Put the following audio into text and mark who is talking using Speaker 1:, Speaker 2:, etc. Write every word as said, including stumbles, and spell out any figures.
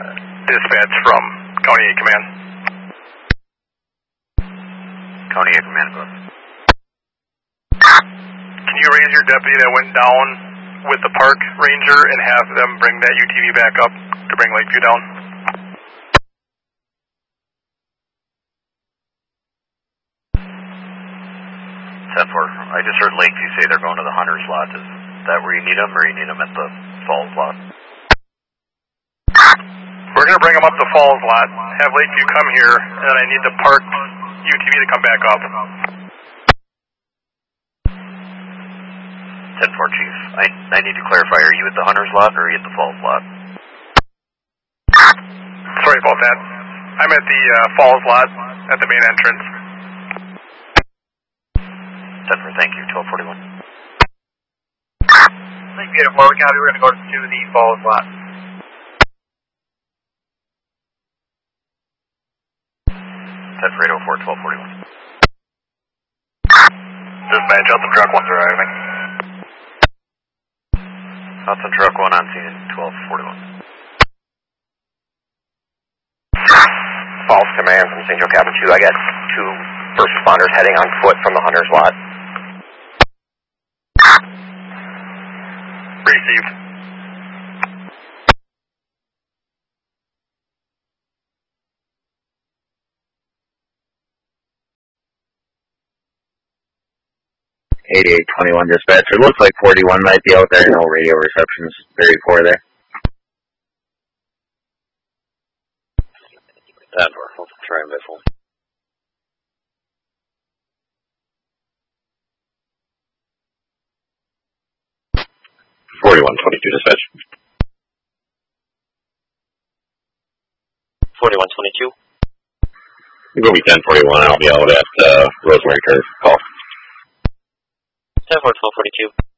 Speaker 1: Dispatch from County eight Command.
Speaker 2: County eight Command, go.
Speaker 1: Can you raise your deputy that went down with the park ranger and have them bring that U T V back up to bring Lakeview down?
Speaker 2: ten four. I just heard Lakeview say they're going to the Hunter's lot. Is that where you need them, or you need them at the Falls lot?
Speaker 1: We're going to bring them up the Falls lot, have Lakeview come here, and then I need the park U T V to come back up.
Speaker 2: ten four, Chief. I, I need to clarify, are you at the Hunter's lot, or are you at the Falls lot?
Speaker 1: Sorry about that. I'm at the uh, Falls lot, at the main entrance.
Speaker 2: ten four, thank you. twelve forty-one.
Speaker 3: Lakeview to Florida County, we're going to go to the Falls lot.
Speaker 2: ten four eight oh four, twelve forty-one.
Speaker 1: Dispatch, out the truck one's arriving.
Speaker 2: Hudson truck one on scene, twelve forty-one.
Speaker 4: Falls Command from Saint Joe Cabin two. I got two first responders heading on foot from the Hunter's lot.
Speaker 1: Received.
Speaker 5: eighty-eight twenty-one dispatcher. Looks like forty-one might be out there. No radio reception's very poor there.
Speaker 2: That or we'll try and missile.
Speaker 4: forty-one twenty-two dispatch.
Speaker 2: forty-one twenty-two.
Speaker 4: It's going to be ten forty-one. I'll be out at uh, Rosemary Curve. Call.
Speaker 2: ten four, twelve forty-two.